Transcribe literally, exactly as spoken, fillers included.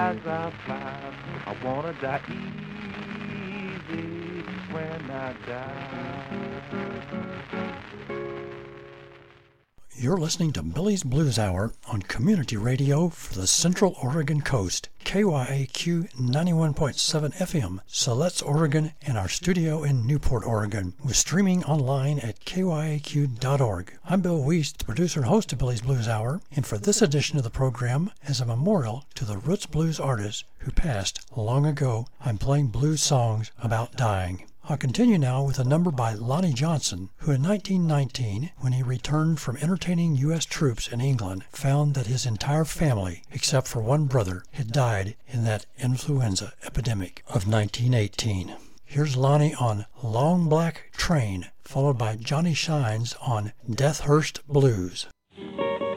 skies are fly. I wanna die easy when I die. You're listening to Billy's Blues Hour on Community Radio for the Central Oregon Coast, K Y A Q ninety-one point seven F M, Siletz, Oregon, and our studio in Newport, Oregon. We're streaming online at K Y A Q dot org. I'm Bill Wiest, the producer and host of Billy's Blues Hour, and for this edition of the program, as a memorial to the roots blues artists who passed long ago, I'm playing blues songs about dying. I'll continue now with a number by Lonnie Johnson, who in nineteen nineteen, when he returned from entertaining U S troops in England, found that his entire family, except for one brother, had died in that influenza epidemic of nineteen eighteen. Here's Lonnie on Long Black Train, followed by Johnny Shines on Deathhurst Blues.